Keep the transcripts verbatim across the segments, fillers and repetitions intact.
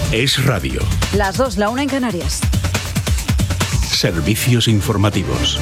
Es Radio. Las dos, la una en Canarias. Servicios informativos.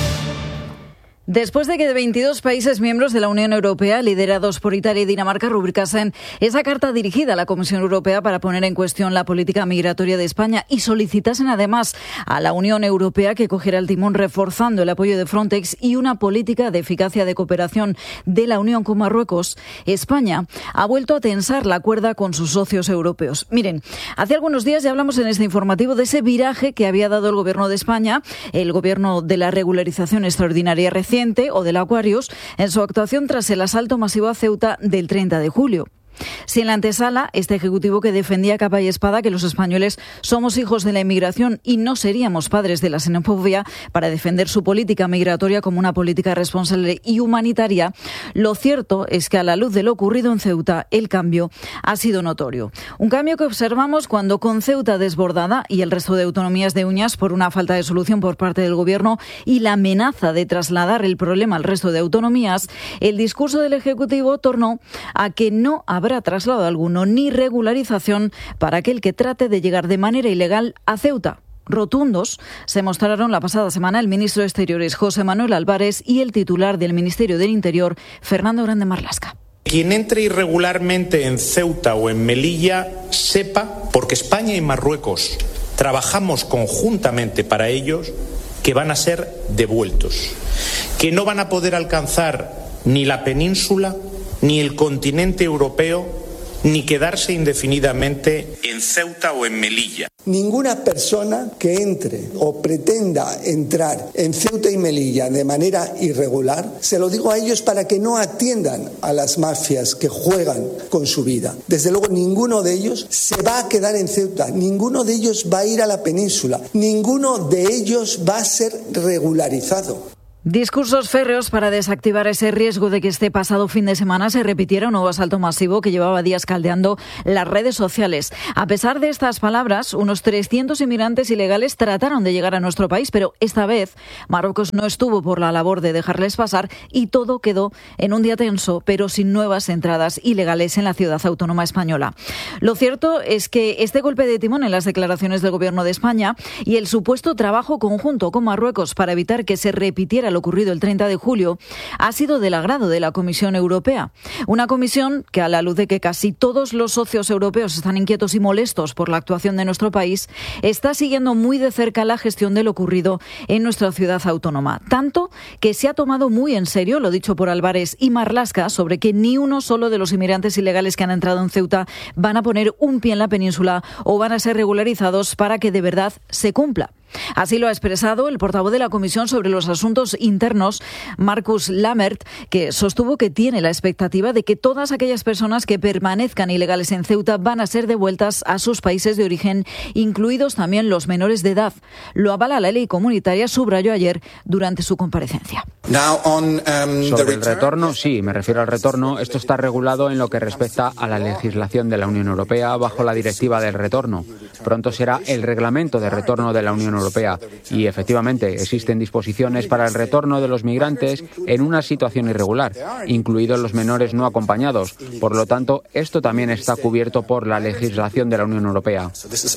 Después de que veintidós países miembros de la Unión Europea, liderados por Italia y Dinamarca, rubricasen esa carta dirigida a la Comisión Europea para poner en cuestión la política migratoria de España y solicitasen además a la Unión Europea que cogiera el timón reforzando el apoyo de Frontex y una política de eficacia de cooperación de la Unión con Marruecos, España ha vuelto a tensar la cuerda con sus socios europeos. Miren, hace algunos días ya hablamos en este informativo de ese viraje que había dado el Gobierno de España, el Gobierno de la regularización extraordinaria reciente, o del Aquarius, en su actuación tras el asalto masivo a Ceuta del treinta de julio. Si en la antesala, este ejecutivo que defendía capa y espada que los españoles somos hijos de la inmigración y no seríamos padres de la xenofobia para defender su política migratoria como una política responsable y humanitaria, lo cierto es que a la luz de lo ocurrido en Ceuta, el cambio ha sido notorio. Un cambio que observamos cuando con Ceuta desbordada y el resto de autonomías de uñas por una falta de solución por parte del Gobierno y la amenaza de trasladar el problema al resto de autonomías, el discurso del Ejecutivo tornó a que no habrá habrá traslado alguno ni regularización para aquel que trate de llegar de manera ilegal a Ceuta. Rotundos se mostraron la pasada semana el ministro de Exteriores José Manuel Álvarez y el titular del Ministerio del Interior Fernando Grande Marlaska. Quien entre irregularmente en Ceuta o en Melilla sepa, porque España y Marruecos trabajamos conjuntamente para ellos, que van a ser devueltos, que no van a poder alcanzar ni la península ni el continente europeo, ni quedarse indefinidamente en Ceuta o en Melilla. Ninguna persona que entre o pretenda entrar en Ceuta y Melilla de manera irregular, se lo digo a ellos para que no atiendan a las mafias que juegan con su vida. Desde luego, ninguno de ellos se va a quedar en Ceuta, ninguno de ellos va a ir a la península, ninguno de ellos va a ser regularizado. Discursos férreos para desactivar ese riesgo de que este pasado fin de semana se repitiera un nuevo asalto masivo que llevaba días caldeando las redes sociales. A pesar de estas palabras, unos trescientos inmigrantes ilegales trataron de llegar a nuestro país, pero esta vez Marruecos no estuvo por la labor de dejarles pasar y todo quedó en un día tenso, pero sin nuevas entradas ilegales en la ciudad autónoma española. Lo cierto es que este golpe de timón en las declaraciones del Gobierno de España y el supuesto trabajo conjunto con Marruecos para evitar que se repitiera lo ocurrido el treinta de julio ha sido del agrado de la Comisión Europea. Una comisión que, a la luz de que casi todos los socios europeos están inquietos y molestos por la actuación de nuestro país, está siguiendo muy de cerca la gestión de lo ocurrido en nuestra ciudad autónoma. Tanto que se ha tomado muy en serio lo dicho por Álvarez y Marlaska sobre que ni uno solo de los inmigrantes ilegales que han entrado en Ceuta van a poner un pie en la península o van a ser regularizados para que de verdad se cumpla. Así lo ha expresado el portavoz de la Comisión sobre los Asuntos Internos, Markus Lammert, que sostuvo que tiene la expectativa de que todas aquellas personas que permanezcan ilegales en Ceuta van a ser devueltas a sus países de origen, incluidos también los menores de edad. Lo avala la ley comunitaria, subrayó ayer durante su comparecencia. Now on, um, Sobre el retorno, sí, me refiero al retorno. Esto está regulado en lo que respecta a la legislación de la Unión Europea bajo la Directiva del Retorno. Pronto será el Reglamento de Retorno de la Unión Europea y, efectivamente, existen disposiciones para el retorno de los migrantes en una situación irregular, incluidos los menores no acompañados. Por lo tanto, esto también está cubierto por la legislación de la Unión Europea.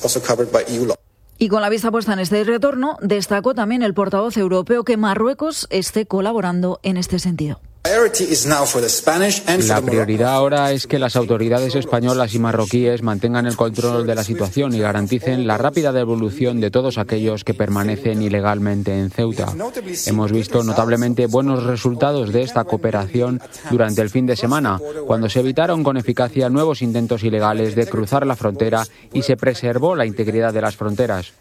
Y con la vista puesta en este retorno, destacó también el portavoz europeo que Marruecos esté colaborando en este sentido. La prioridad ahora es que las autoridades españolas y marroquíes mantengan el control de la situación y garanticen la rápida devolución de todos aquellos que permanecen ilegalmente en Ceuta. Hemos visto notablemente buenos resultados de esta cooperación durante el fin de semana, cuando se evitaron con eficacia nuevos intentos ilegales de cruzar la frontera y se preservó la integridad de las fronteras.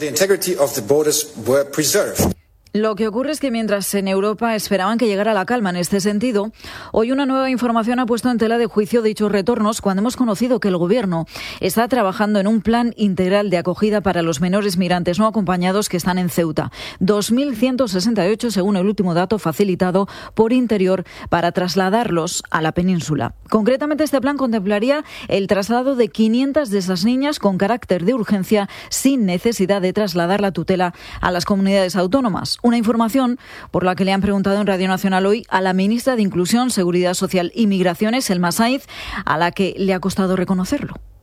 Lo que ocurre es que mientras en Europa esperaban que llegara la calma en este sentido, hoy una nueva información ha puesto en tela de juicio dichos retornos cuando hemos conocido que el Gobierno está trabajando en un plan integral de acogida para los menores migrantes no acompañados que están en Ceuta. dos mil ciento sesenta y ocho según el último dato facilitado por Interior para trasladarlos a la península. Concretamente, este plan contemplaría el traslado de quinientas de esas niñas con carácter de urgencia sin necesidad de trasladar la tutela a las comunidades autónomas. Una información por la que le han preguntado en Radio Nacional hoy a la ministra de Inclusión, Seguridad Social y Migraciones, Elma Saiz, a la que le ha costado reconocerlo.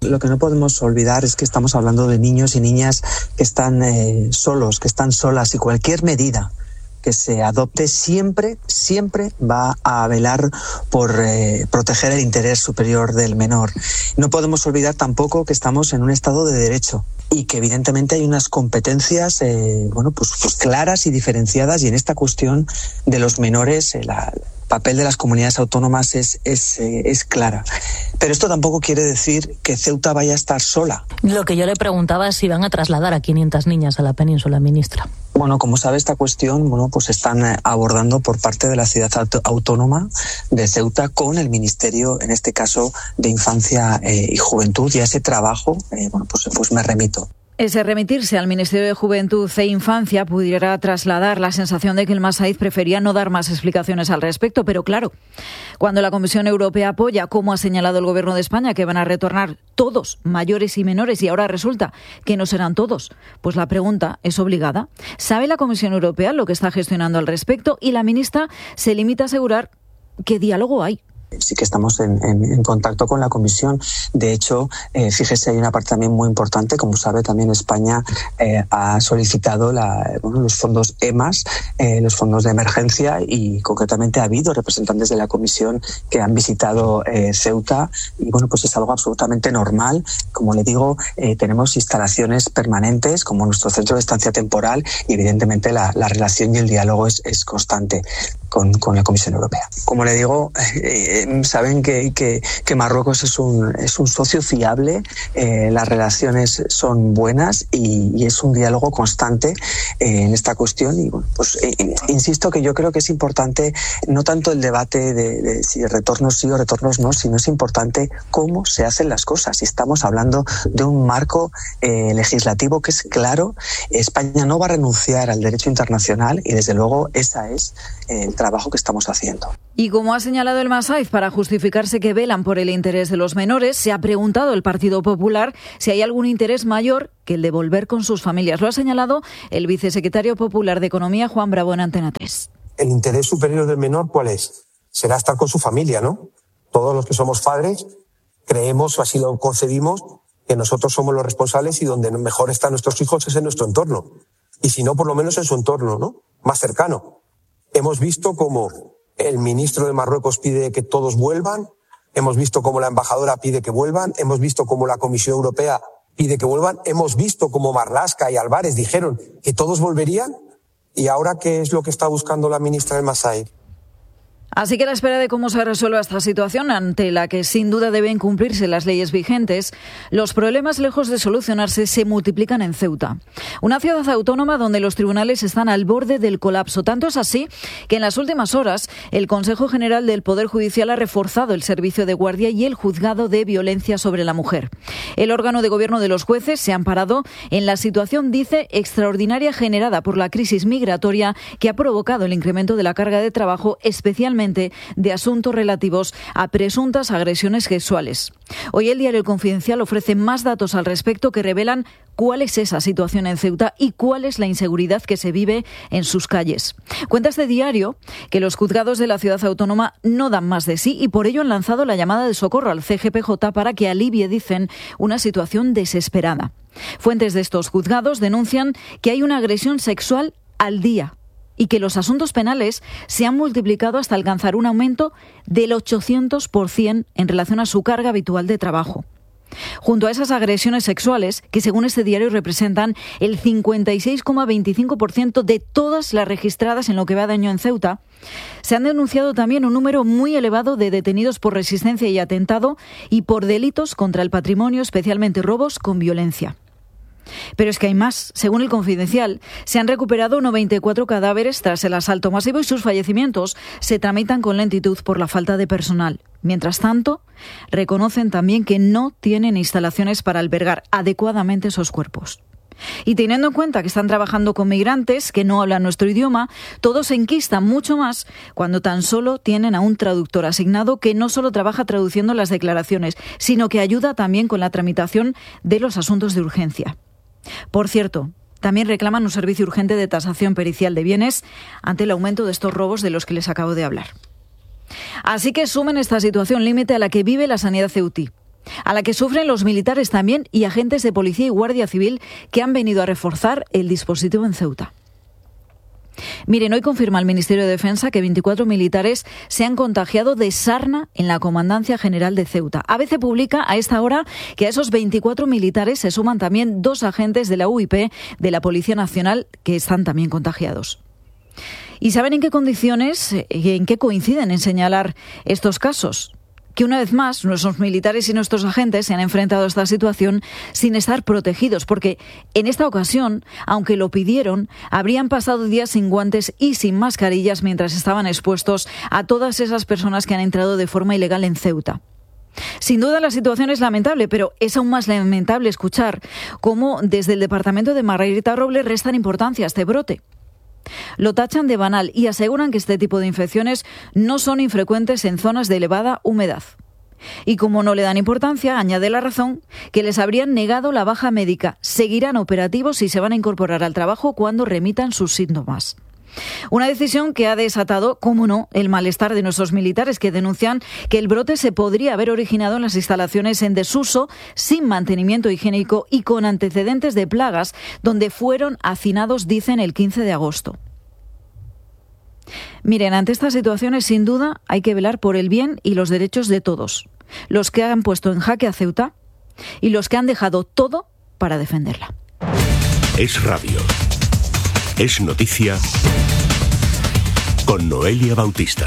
Lo que no podemos olvidar es que estamos hablando de niños y niñas que están eh, solos, que están solas, y cualquier medida que se adopte siempre, siempre va a velar por eh, proteger el interés superior del menor. No podemos olvidar tampoco que estamos en un Estado de Derecho y que evidentemente hay unas competencias eh, bueno, pues, pues claras y diferenciadas, y en esta cuestión de los menores eh, la, el papel de las comunidades autónomas es, es, eh, es clara. Pero esto tampoco quiere decir que Ceuta vaya a estar sola. Lo que yo le preguntaba es si van a trasladar a quinientas niñas a la península, ministra. Bueno, como sabe, esta cuestión, bueno, pues están abordando por parte de la ciudad autónoma de Ceuta con el Ministerio, en este caso, de Infancia eh, y Juventud, y a ese trabajo, eh, bueno, pues, pues me remito. Ese remitirse al Ministerio de Juventud e Infancia pudiera trasladar la sensación de que el Masaiz prefería no dar más explicaciones al respecto, pero claro, cuando la Comisión Europea apoya, como ha señalado el Gobierno de España, que van a retornar todos, mayores y menores, y ahora resulta que no serán todos, pues la pregunta es obligada. ¿Sabe la Comisión Europea lo que está gestionando al respecto? Y la ministra se limita a asegurar que diálogo hay. Sí que estamos en, en, en contacto con la Comisión. De hecho, eh, fíjese, hay una parte también muy importante. Como sabe, también España eh, ha solicitado la, bueno, los fondos E M A S, eh, los fondos de emergencia, y concretamente ha habido representantes de la Comisión que han visitado eh, Ceuta, y bueno, pues es algo absolutamente normal. Como le digo, eh, tenemos instalaciones permanentes como nuestro centro de estancia temporal, y evidentemente la, la relación y el diálogo es, es constante con, con la Comisión Europea. Como le digo, eh, saben que, que, que Marruecos es un, es un socio fiable, eh, las relaciones son buenas, y, y es un diálogo constante eh, en esta cuestión. Y bueno, pues eh, insisto que yo creo que es importante no tanto el debate de, de si retornos sí o retornos no, sino es importante cómo se hacen las cosas. Y estamos hablando de un marco eh, legislativo que es claro. España no va a renunciar al derecho internacional, y desde luego ese es eh, el trabajo que estamos haciendo. Y como ha señalado el Masaiz, para justificarse que velan por el interés de los menores, se ha preguntado el Partido Popular si hay algún interés mayor que el de volver con sus familias. Lo ha señalado el vicesecretario popular de Economía, Juan Bravo, en Antena tres. El interés superior del menor, ¿cuál es? Será estar con su familia, ¿no? Todos los que somos padres creemos, o así lo concebimos, que nosotros somos los responsables, y donde mejor están nuestros hijos es en nuestro entorno. Y si no, por lo menos en su entorno, ¿no? Más cercano. Hemos visto cómo el ministro de Marruecos pide que todos vuelvan, hemos visto cómo la embajadora pide que vuelvan, hemos visto cómo la Comisión Europea pide que vuelvan, hemos visto cómo Marlaska y Álvarez dijeron que todos volverían, y ahora ¿qué es lo que está buscando la ministra del Masaiz? Así que a la espera de cómo se resuelva esta situación, ante la que sin duda deben cumplirse las leyes vigentes, los problemas, lejos de solucionarse, se multiplican en Ceuta. Una ciudad autónoma donde los tribunales están al borde del colapso. Tanto es así que en las últimas horas el Consejo General del Poder Judicial ha reforzado el servicio de guardia y el juzgado de violencia sobre la mujer. El órgano de gobierno de los jueces se ha amparado en la situación, dice, extraordinaria generada por la crisis migratoria que ha provocado el incremento de la carga de trabajo, especialmente de asuntos relativos a presuntas agresiones sexuales. Hoy el diario El Confidencial ofrece más datos al respecto que revelan cuál es esa situación en Ceuta y cuál es la inseguridad que se vive en sus calles. Cuenta este diario que los juzgados de la ciudad autónoma no dan más de sí, y por ello han lanzado la llamada de socorro al C G P J para que alivie, dicen, una situación desesperada. Fuentes de estos juzgados denuncian que hay una agresión sexual al día y que los asuntos penales se han multiplicado hasta alcanzar un aumento del ochocientos por ciento en relación a su carga habitual de trabajo. Junto a esas agresiones sexuales, que según este diario representan el cincuenta y seis coma veinticinco por ciento de todas las registradas en lo que va de año en Ceuta, se han denunciado también un número muy elevado de detenidos por resistencia y atentado y por delitos contra el patrimonio, especialmente robos con violencia. Pero es que hay más. Según El Confidencial, se han recuperado noventa y cuatro cadáveres tras el asalto masivo, y sus fallecimientos se tramitan con lentitud por la falta de personal. Mientras tanto, reconocen también que no tienen instalaciones para albergar adecuadamente esos cuerpos. Y teniendo en cuenta que están trabajando con migrantes que no hablan nuestro idioma, todo se enquista mucho más cuando tan solo tienen a un traductor asignado que no solo trabaja traduciendo las declaraciones, sino que ayuda también con la tramitación de los asuntos de urgencia. Por cierto, también reclaman un servicio urgente de tasación pericial de bienes ante el aumento de estos robos de los que les acabo de hablar. Así que sumen esta situación límite a la que vive la sanidad ceutí. a la que sufren los militares también y agentes de policía y guardia civil que han venido a reforzar el dispositivo en Ceuta. Miren, hoy confirma el Ministerio de Defensa que veinticuatro militares se han contagiado de sarna en la Comandancia General de Ceuta. A B C publica a esta hora que a esos veinticuatro militares se suman también dos agentes de la U I P de la Policía Nacional que están también contagiados. ¿Y saben en qué condiciones y en qué coinciden en señalar estos casos? Que una vez más nuestros militares y nuestros agentes se han enfrentado a esta situación sin estar protegidos, porque en esta ocasión, aunque lo pidieron, habrían pasado días sin guantes y sin mascarillas mientras estaban expuestos a todas esas personas que han entrado de forma ilegal en Ceuta. Sin duda la situación es lamentable, pero es aún más lamentable escuchar cómo desde el departamento de Margarita Robles restan importancia a este brote. Lo tachan de banal y aseguran que este tipo de infecciones no son infrecuentes en zonas de elevada humedad. Y como no le dan importancia, añade la razón que les habrían negado la baja médica. Seguirán operativos y se van a incorporar al trabajo cuando remitan sus síntomas. Una decisión que ha desatado, cómo no, el malestar de nuestros militares que denuncian que el brote se podría haber originado en las instalaciones en desuso, sin mantenimiento higiénico y con antecedentes de plagas, donde fueron hacinados, dicen, el quince de agosto. Miren, ante estas situaciones, sin duda, hay que velar por el bien y los derechos de todos, los que han puesto en jaque a Ceuta y los que han dejado todo para defenderla. Es radio. Es noticia con Noelia Bautista.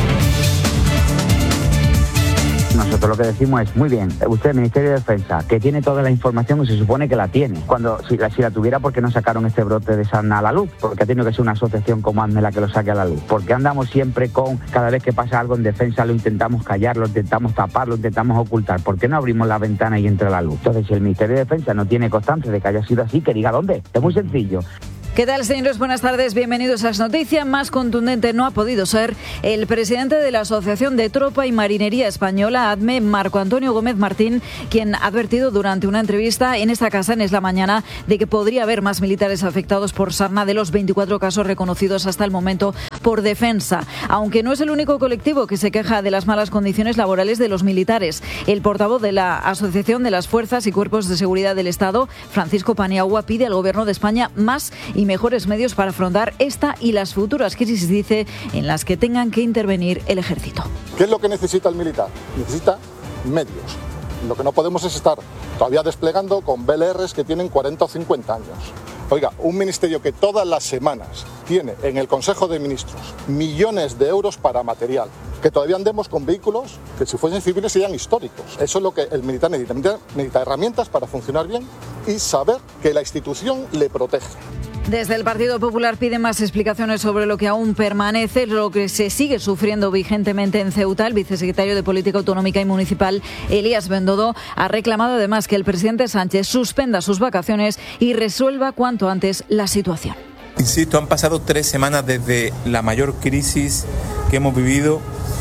Nosotros lo que decimos es, muy bien, usted, Ministerio de Defensa, que tiene toda la información y se supone que la tiene. Cuando si la, si la tuviera, ¿por qué no sacaron este brote de sarna a la luz? Porque ha tenido que ser una asociación como ADME la que lo saque a la luz. Porque andamos siempre con, cada vez que pasa algo en defensa, lo intentamos callar, lo intentamos tapar, lo intentamos ocultar. ¿Por qué no abrimos la ventana y entra la luz? Entonces, si el Ministerio de Defensa no tiene constancia de que haya sido así, que diga dónde. Es muy sencillo. ¿Qué tal, señores? Buenas tardes, bienvenidos a las noticias. Más contundente no ha podido ser el presidente de la Asociación de Tropa y Marinería Española, ADME, Marco Antonio Gómez Martín, quien ha advertido durante una entrevista en esta casa en Es la Mañana de que podría haber más militares afectados por sarna de los veinticuatro casos reconocidos hasta el momento por Defensa. Aunque no es el único colectivo que se queja de las malas condiciones laborales de los militares. El portavoz de la Asociación de las Fuerzas y Cuerpos de Seguridad del Estado, Francisco Paniagua, pide al Gobierno de España más y mejores medios para afrontar esta y las futuras crisis, dice, en las que tengan que intervenir el Ejército. ¿Qué es lo que necesita el militar? Necesita medios. Lo que no podemos es estar todavía desplegando con B L Rs que tienen cuarenta o cincuenta años. Oiga, un ministerio que todas las semanas tiene en el Consejo de Ministros millones de euros para material, que todavía andemos con vehículos que si fuesen civiles serían históricos. Eso es lo que el militar necesita. Necesita, necesita herramientas para funcionar bien y saber que la institución le protege. Desde el Partido Popular piden más explicaciones sobre lo que aún permanece, lo que se sigue sufriendo vigentemente en Ceuta. El vicesecretario de Política Autonómica y Municipal, Elías Bendodo, ha reclamado además que el presidente Sánchez suspenda sus vacaciones y resuelva cuanto antes la situación. Insisto, han pasado tres semanas desde la mayor crisis que hemos vivido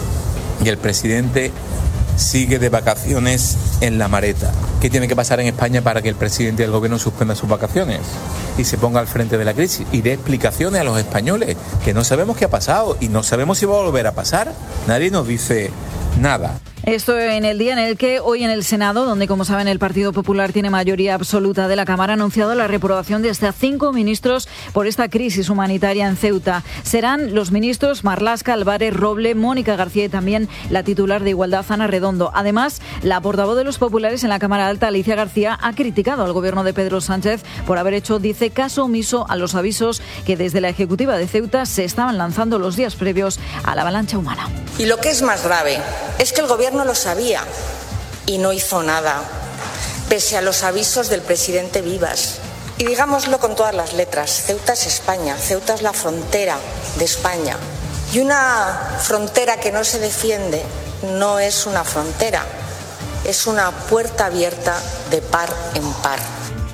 y el presidente sigue de vacaciones en la Mareta. ¿Qué tiene que pasar en España para que el presidente del gobierno suspenda sus vacaciones y se ponga al frente de la crisis y dé explicaciones a los españoles, que no sabemos qué ha pasado y no sabemos si va a volver a pasar? Nadie nos dice nada. Esto en el día en el que hoy en el Senado, donde como saben el Partido Popular tiene mayoría absoluta de la Cámara, ha anunciado la reprobación de hasta cinco ministros por esta crisis humanitaria en Ceuta. Serán los ministros Marlaska, Álvarez, Roble, Mónica García y también la titular de Igualdad, Ana Redondo. Además, la portavoz de los populares en la Cámara Alta, Alicia García, ha criticado al gobierno de Pedro Sánchez por haber hecho, dice, caso omiso a los avisos que desde la Ejecutiva de Ceuta se estaban lanzando los días previos a la avalancha humana. Y lo que es más grave es que el gobierno no lo sabía y no hizo nada, pese a los avisos del presidente Vivas. Y digámoslo con todas las letras, Ceuta es España, Ceuta es la frontera de España. Y una frontera que no se defiende no es una frontera, es una puerta abierta de par en par.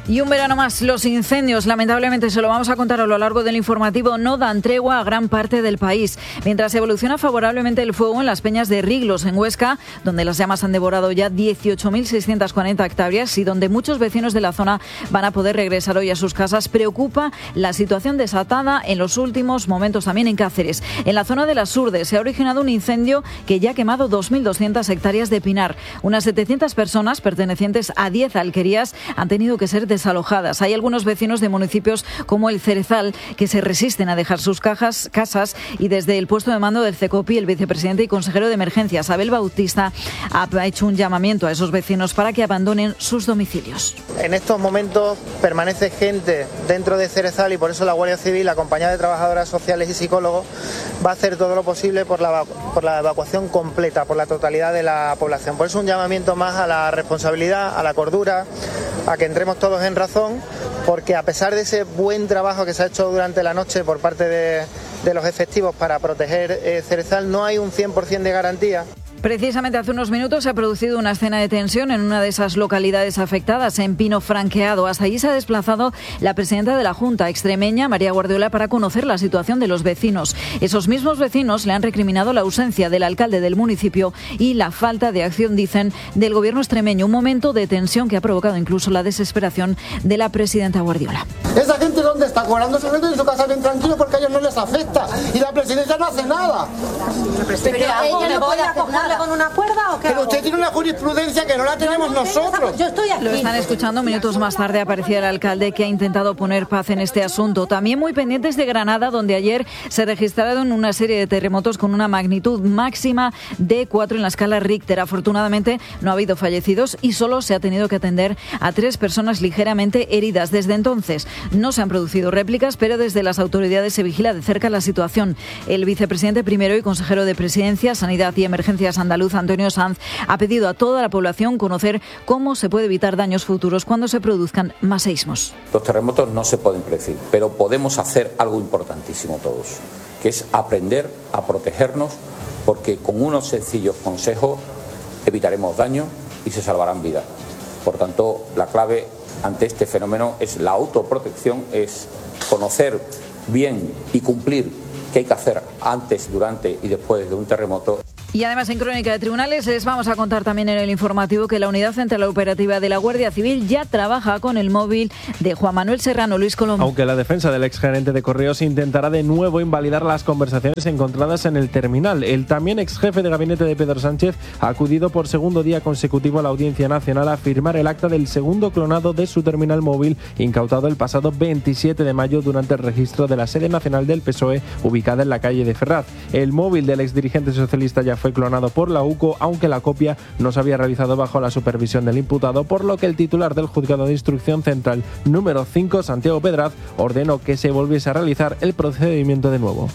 Y un verano más, los incendios, lamentablemente se lo vamos a contar a lo largo del informativo, no dan tregua a gran parte del país. Mientras evoluciona favorablemente el fuego en las peñas de Riglos, en Huesca, donde las llamas han devorado ya dieciocho mil seiscientas cuarenta hectáreas y donde muchos vecinos de la zona van a poder regresar hoy a sus casas, preocupa la situación desatada en los últimos momentos también en Cáceres. En la zona de las Urdes se ha originado un incendio que ya ha quemado dos mil doscientas hectáreas de pinar. Unas setecientas personas pertenecientes a diez alquerías han tenido que ser desalojadas. Hay algunos vecinos de municipios como el Cerezal que se resisten a dejar sus cajas, casas y desde el puesto de mando del CECOPI, el vicepresidente y consejero de Emergencias, Abel Bautista, ha hecho un llamamiento a esos vecinos para que abandonen sus domicilios. En estos momentos permanece gente dentro de Cerezal y por eso la Guardia Civil, acompañada de trabajadoras sociales y psicólogos, va a hacer todo lo posible por la, por la evacuación completa, por la totalidad de la población. Por eso un llamamiento más a la responsabilidad, a la cordura, a que entremos todos en razón, porque a pesar de ese buen trabajo que se ha hecho durante la noche por parte de, de los efectivos para proteger eh, Cerezal, no hay un cien por ciento de garantía. Precisamente hace unos minutos se ha producido una escena de tensión en una de esas localidades afectadas, en Pino Franqueado. Hasta allí se ha desplazado la presidenta de la Junta extremeña, María Guardiola, para conocer la situación de los vecinos. Esos mismos vecinos le han recriminado la ausencia del alcalde del municipio y la falta de acción, dicen, del gobierno extremeño. Un momento de tensión que ha provocado incluso la desesperación de la presidenta Guardiola. ¿Esa gente dónde está? Cobrando su renta en su casa bien tranquilo porque a ellos no les afecta. Y la presidenta no hace nada. Pero ella no puede hacer nada. ¿Con una cuerda o qué? Pero usted tiene una jurisprudencia que no la tenemos nosotros. Yo estoy aquí. Lo están escuchando. Minutos más tarde aparecía el alcalde que ha intentado poner paz en este asunto. También muy pendientes de Granada, donde ayer se registraron una serie de terremotos con una magnitud máxima de cuatro en la escala Richter. Afortunadamente no ha habido fallecidos y solo se ha tenido que atender a tres personas ligeramente heridas. Desde entonces no se han producido réplicas, pero desde las autoridades se vigila de cerca la situación. El vicepresidente primero y consejero de Presidencia, Sanidad y Emergencias andaluz, Antonio Sanz, ha pedido a toda la población conocer cómo se puede evitar daños futuros cuando se produzcan más seísmos. Los terremotos no se pueden predecir, pero podemos hacer algo importantísimo todos, que es aprender a protegernos, porque con unos sencillos consejos evitaremos daño y se salvarán vidas. Por tanto, la clave ante este fenómeno es la autoprotección, es conocer bien y cumplir qué hay que hacer antes, durante y después de un terremoto. Y además en Crónica de Tribunales les vamos a contar también en el informativo que la Unidad Central Operativa de la Guardia Civil ya trabaja con el móvil de Juan Manuel Serrano. Luis Colombo. Aunque la defensa del exgerente de Correos intentará de nuevo invalidar las conversaciones encontradas en el terminal. El también exjefe de gabinete de Pedro Sánchez ha acudido por segundo día consecutivo a la Audiencia Nacional a firmar el acta del segundo clonado de su terminal móvil incautado el pasado veintisiete de mayo durante el registro de la sede nacional del P S O E ubicada en la calle de Ferraz. El móvil del exdirigente socialista ya fue clonado por la UCO, aunque la copia no se había realizado bajo la supervisión del imputado, por lo que el titular del Juzgado de Instrucción Central número cinco, Santiago Pedraz, ordenó que se volviese a realizar el procedimiento de nuevo.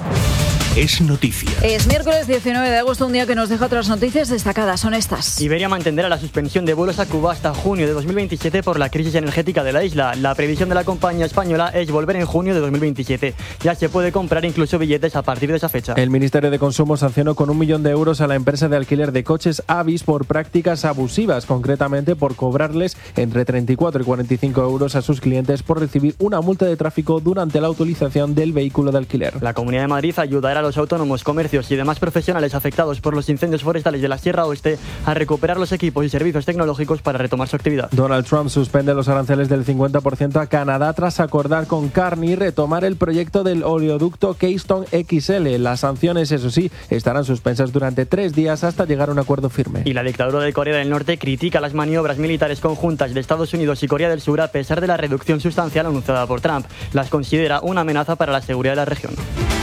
Es noticia. Es miércoles diecinueve de agosto, un día que nos deja otras noticias destacadas. Son estas. Iberia mantendrá la suspensión de vuelos a Cuba hasta junio de dos mil veintisiete por la crisis energética de la isla. La previsión de la compañía española es volver en junio de dos mil veintisiete. Ya se puede comprar incluso billetes a partir de esa fecha. El Ministerio de Consumo sancionó con un millón de euros a la empresa de alquiler de coches Avis por prácticas abusivas, concretamente por cobrarles entre treinta y cuatro y cuarenta y cinco euros a sus clientes por recibir una multa de tráfico durante la utilización del vehículo de alquiler. La Comunidad de Madrid ayudará a los autónomos, comercios y demás profesionales afectados por los incendios forestales de la Sierra Oeste a recuperar los equipos y servicios tecnológicos para retomar su actividad. Donald Trump suspende los aranceles del cincuenta por ciento a Canadá tras acordar con Carney retomar el proyecto del oleoducto Keystone X L. Las sanciones, eso sí, estarán suspensas durante tres días hasta llegar a un acuerdo firme. Y la dictadura de Corea del Norte critica las maniobras militares conjuntas de Estados Unidos y Corea del Sur a pesar de la reducción sustancial anunciada por Trump. Las considera una amenaza para la seguridad de la región.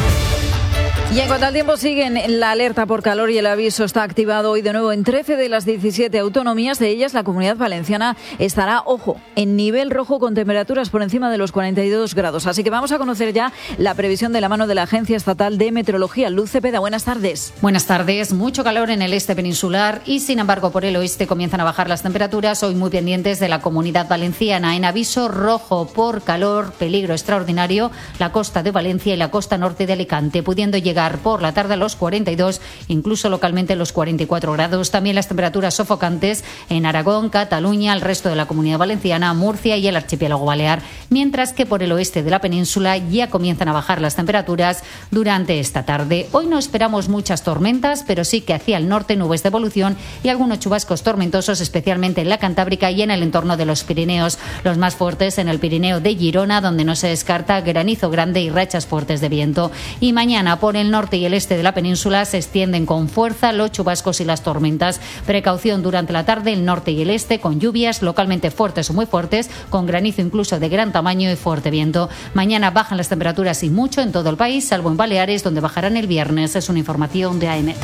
Y en cuanto al tiempo, siguen la alerta por calor y el aviso está activado hoy de nuevo en trece de las diecisiete autonomías. De ellas, la Comunidad Valenciana estará, ojo, en nivel rojo con temperaturas por encima de los cuarenta y dos grados. Así que vamos a conocer ya la previsión de la mano de la Agencia Estatal de Meteorología. Luz Cepeda, buenas tardes. Buenas tardes. Mucho calor en el este peninsular y, sin embargo, por el oeste comienzan a bajar las temperaturas. Hoy muy pendientes de la Comunidad Valenciana. En aviso rojo por calor, peligro extraordinario, la costa de Valencia y la costa norte de Alicante, pudiendo llegar llegar por la tarde a los cuarenta y dos, incluso localmente los cuarenta y cuatro grados. También las temperaturas sofocantes en Aragón, Cataluña, el resto de la Comunidad Valenciana, Murcia y el archipiélago balear, mientras que por el oeste de la península ya comienzan a bajar las temperaturas durante esta tarde. Hoy no esperamos muchas tormentas, pero sí que hacia el norte nubes de evolución y algunos chubascos tormentosos, especialmente en la Cantábrica y en el entorno de los Pirineos. Los más fuertes en el Pirineo de Girona, donde no se descarta granizo grande y rachas fuertes de viento. Y mañana por el norte y el este de la península se extienden con fuerza los chubascos y las tormentas. Precaución durante la tarde el norte y el este con lluvias localmente fuertes o muy fuertes, con granizo incluso de gran tamaño y fuerte viento. Mañana bajan las temperaturas y mucho en todo el país, salvo en Baleares, donde bajarán el viernes. Es una información de A E M E T.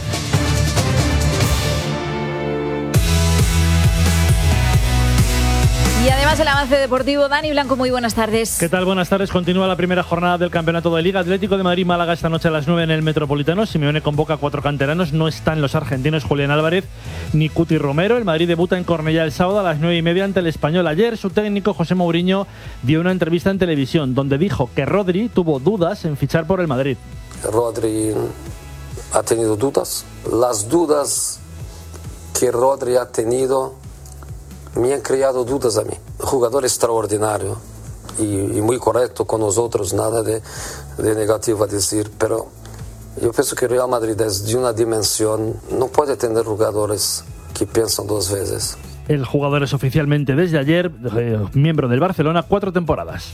Y además el avance deportivo, Dani Blanco, muy buenas tardes. ¿Qué tal? Buenas tardes. Continúa la primera jornada del Campeonato de Liga. Atlético de Madrid-Málaga esta noche a las nueve en el Metropolitano. Simeone convoca a cuatro canteranos. No están los argentinos Julián Álvarez ni Cuti Romero. El Madrid debuta en Cornellá el sábado a las nueve y media ante el Español. Ayer su técnico José Mourinho dio una entrevista en televisión donde dijo que Rodri tuvo dudas en fichar por el Madrid. Rodri ha tenido dudas. Las dudas que Rodri ha tenido me han creado dudas a mí. Jugador extraordinario y, y muy correcto con nosotros, nada de, de negativo a decir, pero yo pienso que Real Madrid es de una dimensión, no puede tener jugadores que piensan dos veces. El jugador es oficialmente desde ayer eh, miembro del Barcelona, cuatro temporadas.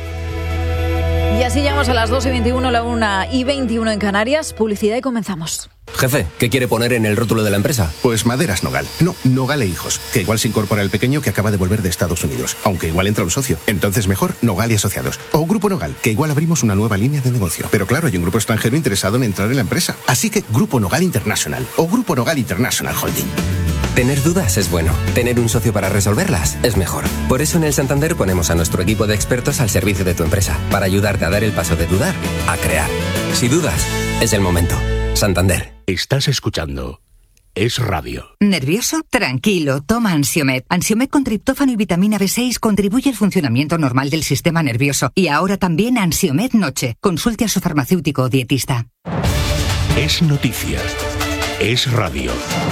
Y así llegamos a las dos y veintiuno, la una y veintiuno en Canarias. Publicidad y comenzamos. Jefe, ¿qué quiere poner en el rótulo de la empresa? Pues Maderas Nogal. No, Nogal e Hijos. Que igual se incorpora el pequeño que acaba de volver de Estados Unidos. Aunque igual entra un socio. Entonces mejor Nogal y Asociados. O Grupo Nogal, que igual abrimos una nueva línea de negocio. Pero claro, hay un grupo extranjero interesado en entrar en la empresa. Así que Grupo Nogal International. O Grupo Nogal International Holding. Tener dudas es bueno. Tener un socio para resolverlas es mejor. Por eso en el Santander ponemos a nuestro equipo de expertos al servicio de tu empresa. Para ayudarte a dar el paso de dudar a crear. Si dudas, es el momento. Santander. Estás escuchando Es Radio. ¿Nervioso? Tranquilo, toma Ansiomed. Ansiomed con triptófano y vitamina B seis contribuye al funcionamiento normal del sistema nervioso. Y ahora también Ansiomed Noche. Consulte a su farmacéutico o dietista. Es noticia. Es Radio.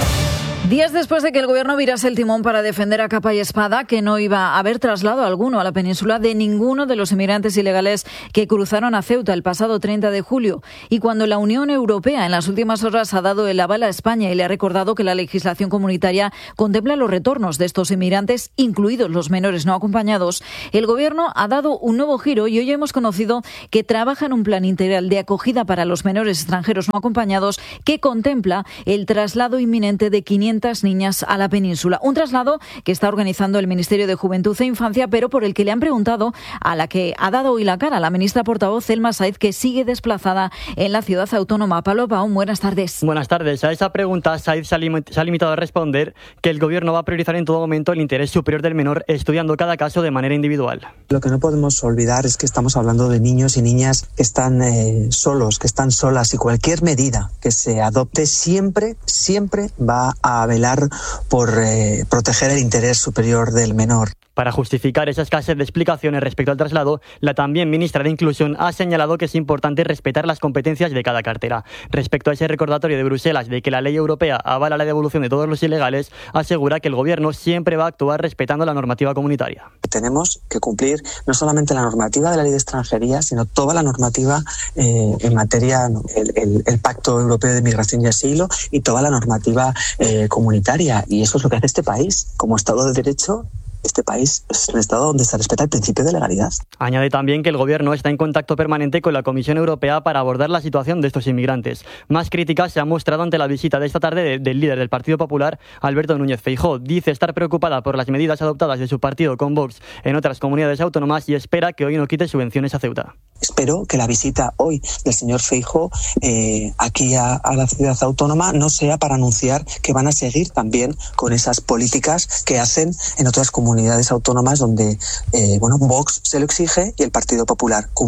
Días después de que el gobierno virase el timón para defender a capa y espada que no iba a haber traslado alguno a la península de ninguno de los inmigrantes ilegales que cruzaron a Ceuta el pasado treinta de julio, y cuando la Unión Europea en las últimas horas ha dado el aval a España y le ha recordado que la legislación comunitaria contempla los retornos de estos inmigrantes, incluidos los menores no acompañados, el gobierno ha dado un nuevo giro y hoy hemos conocido que trabaja en un plan integral de acogida para los menores extranjeros no acompañados que contempla el traslado inminente de quinientas niñas a la península. Un traslado que está organizando el Ministerio de Juventud e Infancia, pero por el que le han preguntado a la que ha dado hoy la cara la ministra portavoz Elma Said, que sigue desplazada en la ciudad autónoma. Pablo Paón, buenas tardes. Buenas tardes. A esa pregunta Said se ha, lim- se ha limitado a responder que el gobierno va a priorizar en todo momento el interés superior del menor, estudiando cada caso de manera individual. Lo que no podemos olvidar es que estamos hablando de niños y niñas que están eh, solos, que están solas, y cualquier medida que se adopte siempre, siempre va a velar por eh, proteger el interés superior del menor. Para justificar esa escasez de explicaciones respecto al traslado, la también ministra de Inclusión ha señalado que es importante respetar las competencias de cada cartera. Respecto a ese recordatorio de Bruselas de que la ley europea avala la devolución de todos los ilegales, asegura que el gobierno siempre va a actuar respetando la normativa comunitaria. Tenemos que cumplir no solamente la normativa de la ley de extranjería, sino toda la normativa eh, en materia, no, el, el, el Pacto Europeo de Migración y Asilo y toda la normativa eh, comunitaria. Y eso es lo que hace este país. Como Estado de Derecho, este país es un estado donde se respeta el principio de legalidad. Añade también que el gobierno está en contacto permanente con la Comisión Europea para abordar la situación de estos inmigrantes. Más críticas se han mostrado ante la visita de esta tarde de, del líder del Partido Popular, Alberto Núñez Feijóo. Dice estar preocupada por las medidas adoptadas de su partido con Vox en otras comunidades autónomas y espera que hoy no quite subvenciones a Ceuta. Espero que la visita hoy del señor Feijóo eh, aquí a, a la ciudad autónoma no sea para anunciar que van a seguir también con esas políticas que hacen en otras comunidades autónomas donde eh, bueno, Vox se lo exige y el Partido Popular cumple.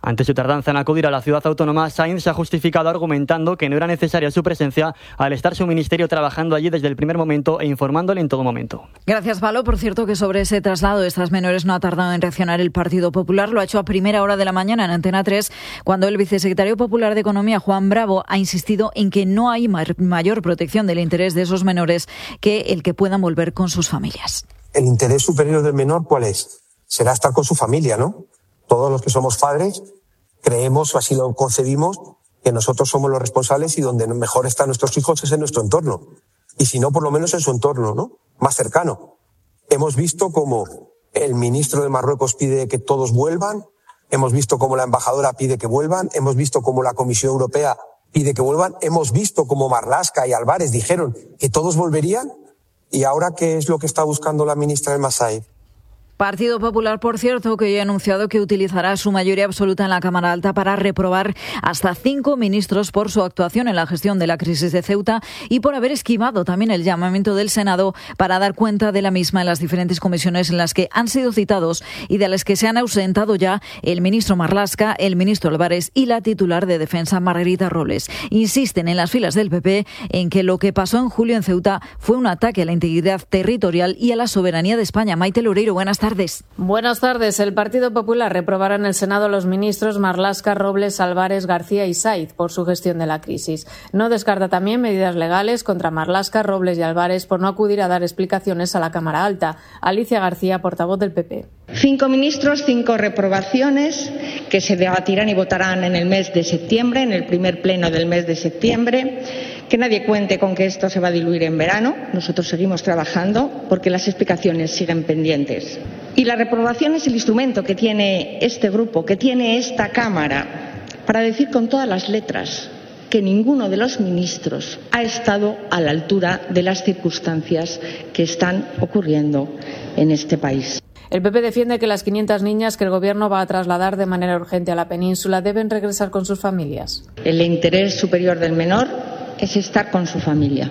Ante su tardanza en acudir a la ciudad autónoma, Sainz se ha justificado argumentando que no era necesaria su presencia al estar su ministerio trabajando allí desde el primer momento e informándole en todo momento. Gracias, Pablo. Por cierto, que sobre ese traslado de estas menores no ha tardado en reaccionar el Partido Popular. Lo ha hecho a primera hora de la mañana en Antena tres, cuando el vicesecretario popular de Economía, Juan Bravo, ha insistido en que no hay mayor protección del interés de esos menores que el que puedan volver con sus familias. El interés superior del menor, ¿cuál es? Será estar con su familia, ¿no? Todos los que somos padres creemos, o así lo concebimos, que nosotros somos los responsables y donde mejor están nuestros hijos es en nuestro entorno. Y si no, por lo menos en su entorno, ¿no? Más cercano. Hemos visto cómo el ministro de Marruecos pide que todos vuelvan, hemos visto cómo la embajadora pide que vuelvan, hemos visto cómo la Comisión Europea pide que vuelvan, hemos visto cómo Marlaska y Álvarez dijeron que todos volverían. ¿Y ahora qué es lo que está buscando la ministra El Massaïd? Partido Popular, por cierto, que hoy ha anunciado que utilizará su mayoría absoluta en la Cámara Alta para reprobar hasta cinco ministros por su actuación en la gestión de la crisis de Ceuta y por haber esquivado también el llamamiento del Senado para dar cuenta de la misma en las diferentes comisiones en las que han sido citados y de las que se han ausentado ya el ministro Marlaska, el ministro Álvarez y la titular de Defensa, Margarita Robles. Insisten en las filas del P P en que lo que pasó en julio en Ceuta fue un ataque a la integridad territorial y a la soberanía de España. Maite Loureiro, buenas tardes. Tardes. Buenas tardes. El Partido Popular reprobará en el Senado a los ministros Marlaska, Robles, Álvarez, García y Saiz por su gestión de la crisis. No descarta también medidas legales contra Marlaska, Robles y Álvarez por no acudir a dar explicaciones a la Cámara Alta. Alicia García, portavoz del P P. Cinco ministros, cinco reprobaciones que se debatirán y votarán en el mes de septiembre, en el primer pleno del mes de septiembre. Que nadie cuente con que esto se va a diluir en verano. Nosotros seguimos trabajando porque las explicaciones siguen pendientes. Y la reprobación es el instrumento que tiene este grupo, que tiene esta Cámara, para decir con todas las letras que ninguno de los ministros ha estado a la altura de las circunstancias que están ocurriendo en este país. El P P defiende que las quinientas niñas que el Gobierno va a trasladar de manera urgente a la península deben regresar con sus familias. El interés superior del menor es estar con su familia,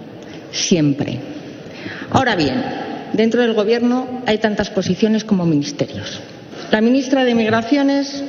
siempre. Ahora bien, dentro del Gobierno hay tantas posiciones como ministerios. La ministra de Migraciones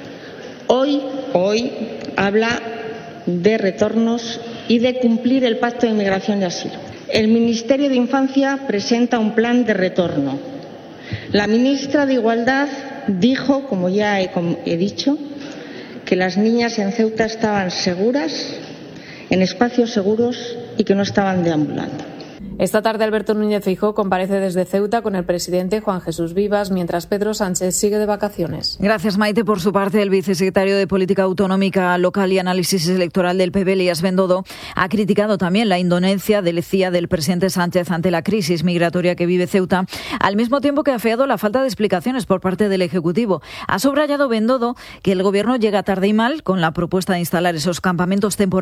hoy, hoy habla de retornos y de cumplir el Pacto de Inmigración y Asilo. El Ministerio de Infancia presenta un plan de retorno. La ministra de Igualdad dijo, como ya he, como he dicho, que las niñas en Ceuta estaban seguras, en espacios seguros y que no estaban deambulando. Esta tarde Alberto Núñez Feijóo comparece desde Ceuta con el presidente Juan Jesús Vivas, mientras Pedro Sánchez sigue de vacaciones. Gracias, Maite. Por su parte, el vicesecretario de Política Autonómica Local y Análisis Electoral del P P, Elías Bendodo, ha criticado también la indolencia del C I A del presidente Sánchez ante la crisis migratoria que vive Ceuta, al mismo tiempo que ha afeado la falta de explicaciones por parte del Ejecutivo. Ha subrayado Bendodo que el Gobierno llega tarde y mal con la propuesta de instalar esos campamentos temporales